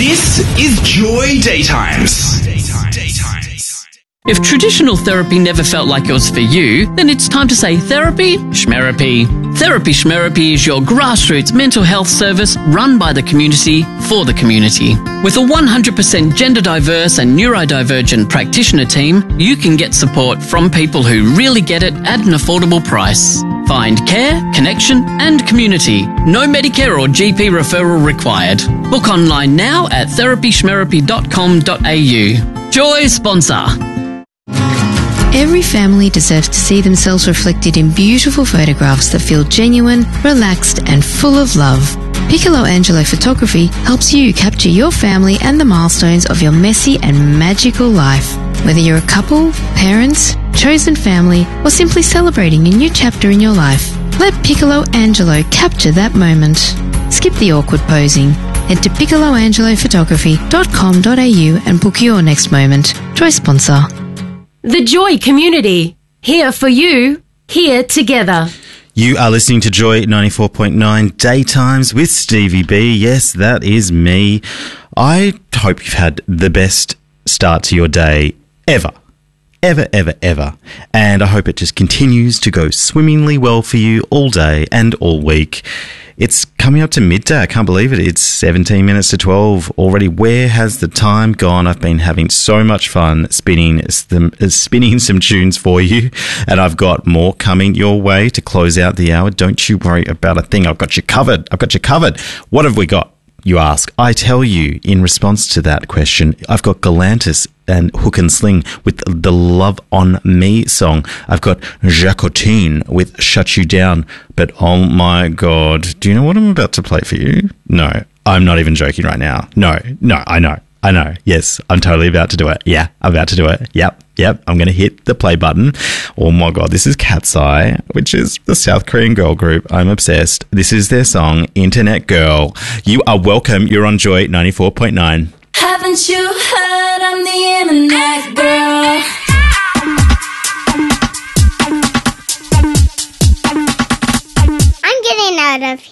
This is Joy Daytimes. If traditional therapy never felt like it was for you, then it's time to say therapy schmerapy. Therapy schmerapy is your grassroots mental health service run by the community for the community. With a 100% gender diverse and neurodivergent practitioner team, you can get support from people who really get it at an affordable price. Find care, connection and community. No Medicare or GP referral required. Book online now at therapyschmerapy.com.au. Joy sponsor. Every family deserves to see themselves reflected in beautiful photographs that feel genuine, relaxed and full of love. Piccolo Angelo Photography helps you capture your family and the milestones of your messy and magical life. Whether you're a couple, parents, chosen family, or simply celebrating a new chapter in your life, let Piccolo Angelo capture that moment. Skip the awkward posing. Head to piccoloangelophotography.com.au and book your next moment. Joy sponsor. The Joy Community. Here for you. Here together. You are listening to Joy 94.9 Daytimes with Stevie B. Yes, that is me. I hope you've had the best start to your day ever. Ever. And I hope it just continues to go swimmingly well for you all day and all week. It's coming up to midday. I can't believe it. It's 17 minutes to 12 already. Where has the time gone? I've been having so much fun spinning some tunes for you, and I've got more coming your way to close out the hour. Don't you worry about a thing. I've got you covered. What have we got, you ask? I tell you in response to that question, I've got Galantis and Hook and Sling with the Love on Me song. I've got Jacotine with Shut You Down. But oh my God, do you know what I'm about to play for you? No, I'm not even joking right now. No, I know. Yes, I'm totally about to do it. Yeah, I'm about to do it. Yep. I'm going to hit the play button. Oh my God, this is Cat's Eye, which is the South Korean girl group. I'm obsessed. This is their song, Internet Girl. You are welcome. You're on Joy 94.9. Haven't you heard I'm the internet girl?